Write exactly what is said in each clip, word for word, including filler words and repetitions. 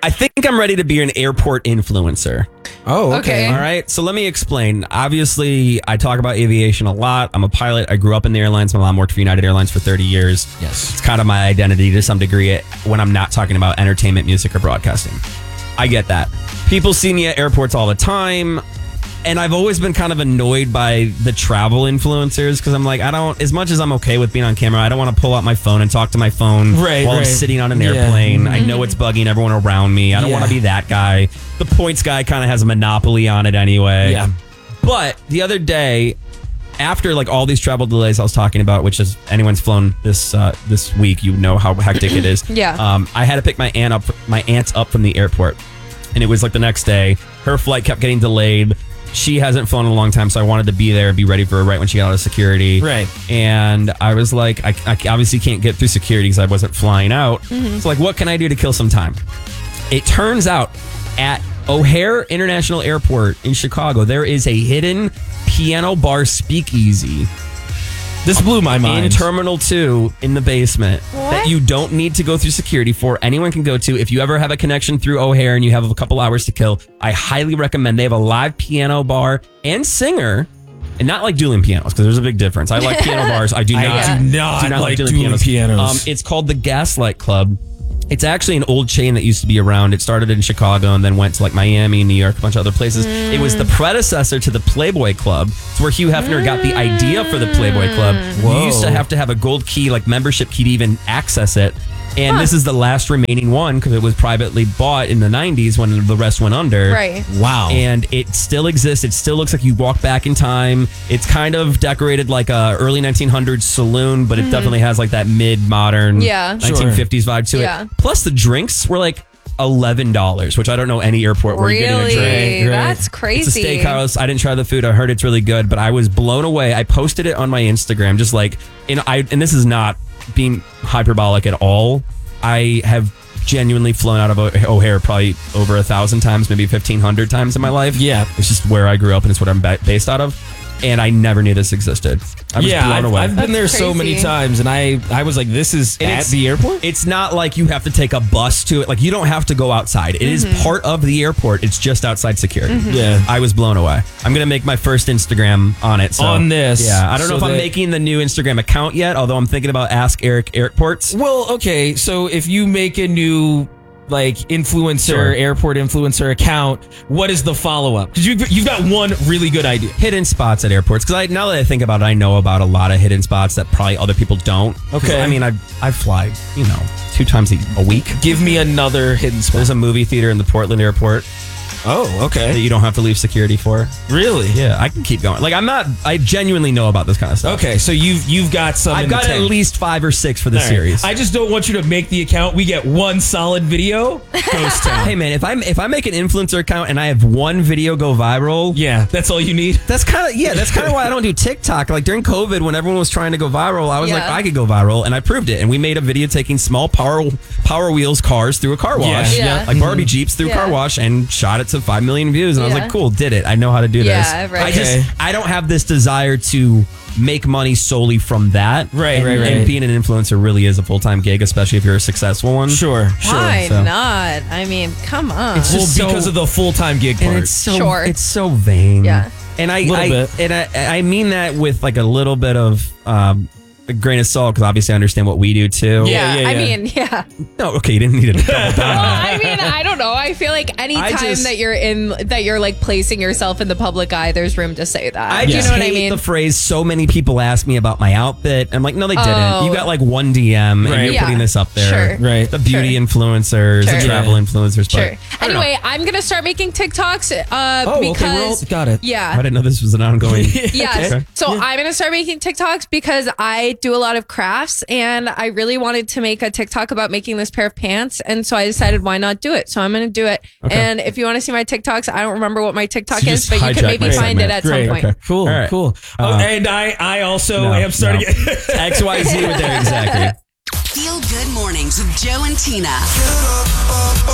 I think I'm ready to be an airport influencer. Oh, okay. Okay. All right. So let me explain. Obviously, I talk about aviation a lot. I'm a pilot. I grew up in the airlines. My mom worked for United Airlines for thirty years. Yes. It's kind of my identity to some degree when I'm not talking about entertainment, music, or broadcasting. I get that. People see me at airports all the time. And I've always been kind of annoyed by the travel influencers because I'm like, I don't, as much as I'm okay with being on camera, I don't want to pull out my phone and talk to my phone right, while right. I'm sitting on an Yeah. airplane. Mm-hmm. I know it's bugging everyone around me. I don't Yeah. want to be that guy. The points guy kind of has a monopoly on it anyway. Yeah. But the other day, after like all these travel delays I was talking about, which is anyone's flown this uh, this week, you know how hectic it is. Yeah. Um, I had to pick my aunt up, my aunt up from the airport, and it was like the next day. Her flight kept getting delayed. She hasn't flown in a long time, so I wanted to be there and be ready for her right when she got out of security. Right. And I was like, I, I obviously can't get through security because I wasn't flying out. Mm-hmm. So like, what can I do to kill some time? It turns out at O'Hare International Airport in Chicago, there is a hidden piano bar speakeasy This blew my mind. in Terminal two in the basement What? that you don't need to go through security for. Anyone can go to. If you ever have a connection through O'Hare and you have a couple hours to kill, I highly recommend. They have a live piano bar and singer. And not like dueling pianos, because there's a big difference. I like piano bars. I do I not, do not like dueling pianos. Um, it's called the Gaslight Club. It's actually an old chain that used to be around. It started in Chicago and then went to like Miami, New York, a bunch of other places. Mm. It was the predecessor to the Playboy Club. It's where Hugh Hefner mm. got the idea for the Playboy Club. Whoa. You used to have to have a gold key, like membership key to even access it. And huh. this is the last remaining one because it was privately bought in the nineties when the rest went under. Right. Wow. And it still exists. It still looks like you walk back in time. It's kind of decorated like a early nineteen hundreds saloon, but it mm-hmm. definitely has like that mid-modern yeah. nineteen fifties sure. vibe to yeah. it. Plus the drinks were like eleven dollars, which I don't know any airport where really? you're getting a drink. Right. That's crazy. It's a steakhouse. I didn't try the food. I heard it's really good, but I was blown away. I posted it on my Instagram just like, and I and this is not being hyperbolic at all. I have genuinely flown out of O'Hare probably over a thousand times, maybe fifteen hundred times in my life. Yeah. It's just where I grew up and it's what I'm ba- based out of. And I never knew this existed. I was yeah, blown I've, away. I've been That's there so crazy. many times, and I, I was like, this is And at it's- the airport? It's not like you have to take a bus to it. Like, you don't have to go outside. It Mm-hmm. is part of the airport. It's just outside security. Mm-hmm. Yeah. I was blown away. I'm going to make my first Instagram on it. So, On this. Yeah. I don't know So if I'm that- making the new Instagram account yet, although I'm thinking about Ask Eric Airports. Well, okay, so if you make a new like influencer, Sure. airport influencer account, what is the follow-up? Because you've, you've got one really good idea. Hidden spots at airports. Because I, now that I think about it, I know about a lot of hidden spots that probably other people don't. 'Cause, Okay. I mean, I I fly, you know, two times a, a week. Give me another hidden spot. There's a movie theater in the Portland airport Oh, that okay. you don't have to leave security for. Really? Yeah, I can keep going. Like, I'm not, I genuinely know about this kind of stuff. Okay, so you've you've got some. I've in the got at tank. least five or six for the All right. series. I just don't want you to make the account. We get one solid video. Ghost town. Hey man, if I if I make an influencer account and I have one video go viral, Yeah, that's all you need. that's kind of yeah, that's kind of why I don't do TikTok. Like during COVID, when everyone was trying to go viral, I was like, Yeah. I could go viral, and I proved it. And we made a video taking small power Power Wheels cars through a car wash, Yeah. like Barbie Jeeps through a car Yeah. wash, and shot it to five million views. And I was Yeah. like, cool, did it. I know how to do Yeah, this. right. I just Okay. I don't have this desire to make money solely from that. Right, and, right, right. And being an influencer really is a full time gig, especially if you're a successful one. Sure, sure. Why so. not? I mean, come on. It's Well, just so- because of the full-time gig part. And it's so Sure. it's so vain. Yeah. And I, Little I bit. and I, I mean that with like a little bit of um, a grain of salt, because obviously I understand what we do too. yeah, yeah, I yeah. mean, yeah. No, okay, you didn't need to double down. Well, on that. I mean, I don't know. I feel like any I time just- that you're in, that you're like placing yourself in the public eye, there's room to say that. I Do you just know what hate I mean? the phrase. So many people ask me about my outfit. I'm like, no, they didn't. Oh. You got like one D M, and Right. you're Yeah. putting this up there. Sure. Right. The beauty Sure. influencers, Sure. the travel Yeah. influencers. Sure. But I don't know. Anyway, I'm gonna start making TikToks uh, Oh, okay, because we're all- got it. yeah. I didn't know this was an ongoing. Yes. Okay. So I'm going to start making TikToks because I do a lot of crafts and I really wanted to make a TikTok about making this pair of pants. And so I decided, why not do it? So I'm going to do it. Okay. And if you want to see my TikToks, I don't remember what my TikTok So you is, just but you hijacked can maybe my find it segment. at Great. some point. Okay. Cool, All right. cool. Oh, Uh, and I, I also No, am starting. no. X Y Z with there exactly. Feel Good Mornings with Joe and Tina. Get up, up, up.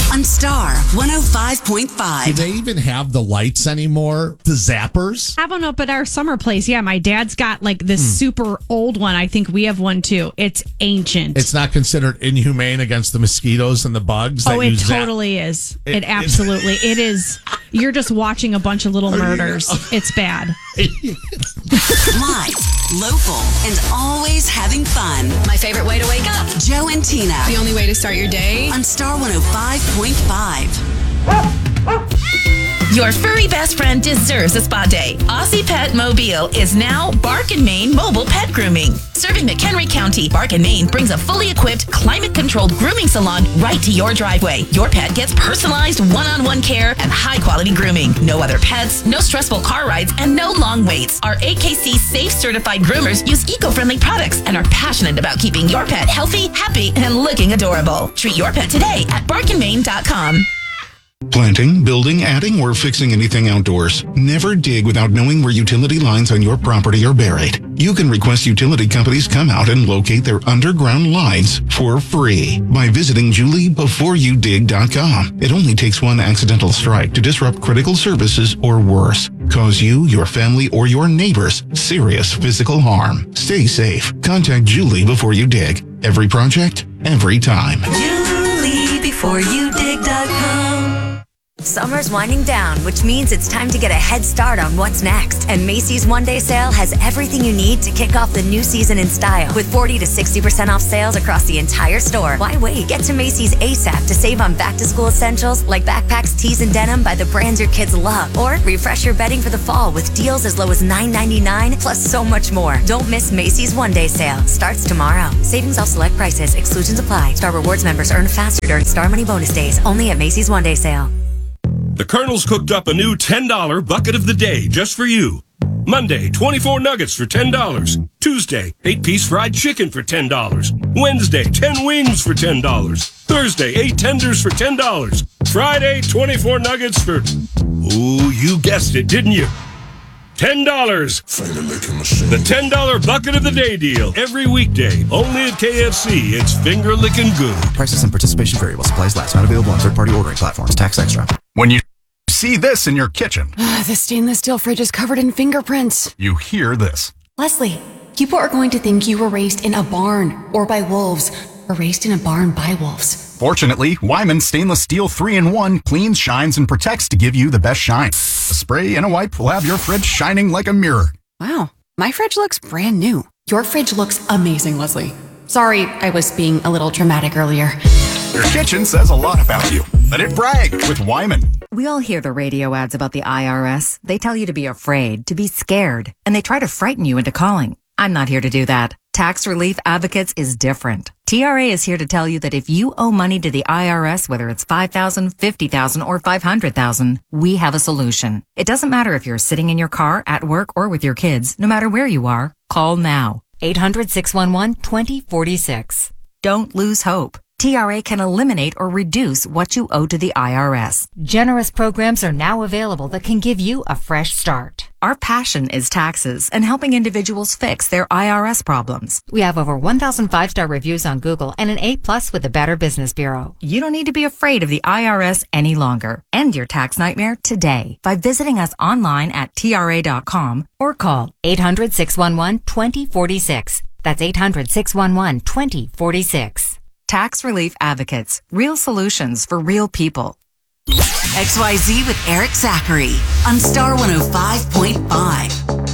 on Star one oh five point Do five. they even have the lights anymore? The zappers? Have them up at our summer place. Yeah, my dad's got like this Hmm. super old one. I think we have one too. It's ancient. It's not considered inhumane against the mosquitoes and the bugs? that oh, you it zap? totally is. It- It, absolutely. It is. You're just watching a bunch of little murders. It's bad. Live, local, and always having fun. My favorite way to wake up. Joe and Tina The only way to start your day. on Star one oh five point five. Your furry best friend deserves a spa day. Aussie Pet Mobile is now Bark and Maine Mobile Pet Grooming. Serving McHenry County, Bark and Maine brings a fully equipped, climate-controlled grooming salon right to your driveway. Your pet gets personalized one-on-one care and high-quality grooming. No other pets, no stressful car rides, and no long waits. Our A K C safe certified groomers use eco-friendly products and are passionate about keeping your pet healthy, happy, and looking adorable. Treat your pet today at bark and maine dot com. Planting, building, adding, or fixing anything outdoors. Never dig without knowing where utility lines on your property are buried. You can request utility companies come out and locate their underground lines for free by visiting julie before you dig dot com. It only takes one accidental strike to disrupt critical services or worse, cause you, your family, or your neighbors serious physical harm. Stay safe. Contact Julie Before You Dig. Every project, every time. Julie Before You Dig dot com. Summer's winding down, which means it's time to get a head start on what's next. And Macy's One Day Sale has everything you need to kick off the new season in style. With forty to sixty percent off sales across the entire store. Why wait? Get to Macy's ASAP to save on back-to-school essentials like backpacks, tees, and denim by the brands your kids love. Or refresh your bedding for the fall with deals as low as nine ninety-nine, plus so much more. Don't miss Macy's One Day Sale. Starts tomorrow. Savings off select prices. Exclusions apply. Star Rewards members earn faster during Star Money bonus days. Only at Macy's One Day Sale. The Colonel's cooked up a new ten dollar bucket of the day just for you. Monday, twenty-four nuggets for ten dollars. Tuesday, eight piece fried chicken for ten dollars. Wednesday, ten wings for ten dollars. Thursday, eight tenders for ten dollars. Friday, twenty-four nuggets for... Ooh, you guessed it, didn't you? ten dollars. The ten dollar bucket of the day deal. Every weekday, only at K F C. It's finger licking good. Prices and participation vary while supplies last. Not available on third-party ordering platforms. Tax extra. When you see this in your kitchen, The stainless steel fridge is covered in fingerprints. you hear this. Leslie, people are going to think you were raised in a barn or by wolves or raised in a barn by wolves. Fortunately, Wyman Stainless Steel three in one cleans, shines, and protects to give you the best shine. A spray and a wipe will have your fridge shining like a mirror. Wow, my fridge looks brand new. Your fridge looks amazing, Leslie. Sorry, I was being a little dramatic earlier. Your kitchen says a lot about you. Let it brag with Wyman. We all hear the radio ads about the I R S. They tell you to be afraid, to be scared, and they try to frighten you into calling. I'm not here to do that. Tax Relief Advocates is different. T R A is here to tell you that if you owe money to the I R S, whether it's five thousand dollars, fifty thousand dollars, or five hundred thousand dollars, we have a solution. It doesn't matter if you're sitting in your car, at work, or with your kids. No matter where you are, call now. eight hundred, six one one, two zero four six. Don't lose hope. T R A can eliminate or reduce what you owe to the I R S. Generous programs are now available that can give you a fresh start. Our passion is taxes and helping individuals fix their I R S problems. We have over one thousand five-star reviews on Google and an A plus with the Better Business Bureau. You don't need to be afraid of the I R S any longer. End your tax nightmare today by visiting us online at T R A dot com or call eight hundred, six one one, two zero four six. That's eight hundred, six one one, two zero four six. Tax Relief Advocates. Real solutions for real people. X Y Z with Eric Zachary on Star one oh five point five.